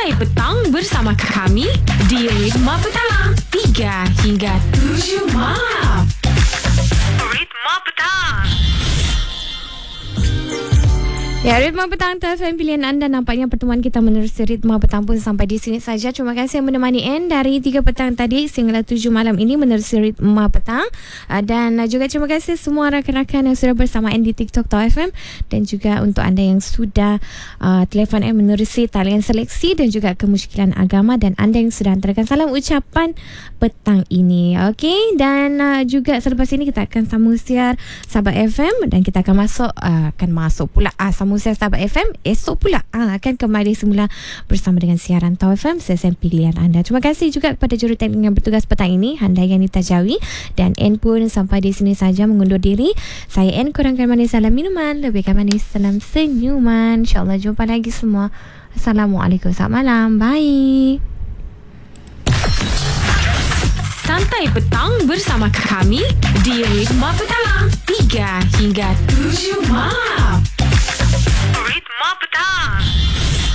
Santai Petang bersama kami di Ritma Petang 3 hingga 7 malam. Ritma Petang. Ya, Ritma Petang TFM pilihan anda. Nampaknya pertemuan kita menerusi Ritma Petang pun sampai di sini saja. Terima kasih yang menemani Anne dari 3 petang tadi sehingga 7 malam ini menerusi Ritma Petang. Dan juga terima kasih semua rakan-rakan yang sudah bersama Anne di TikTok TFM. Dan juga untuk anda yang sudah telefon Anne menerusi talian seleksi dan juga kemusykilan agama. Dan anda yang sudah hantarkan salam ucapan petang ini. Okey, dan juga selepas ini kita akan sambung siar Sahabat FM. Dan kita akan masuk pula Samusiar Sahabat FM esok pula akan kembali semula bersama dengan siaran Tau FM sesen pilihan anda. Terima kasih juga kepada juruteknik yang bertugas petang ini, Handai Yani Tajawi, dan N pun sampai di sini saja mengundur diri. Saya N, kurangkan manis salam minuman, lebihkan manis salam senyuman. InsyaAllah jumpa lagi semua. Assalamualaikum, selamat malam, bye. Santai Petang bersama kami di Ritma Petang 3 hingga 7 malam. Ritma Petang.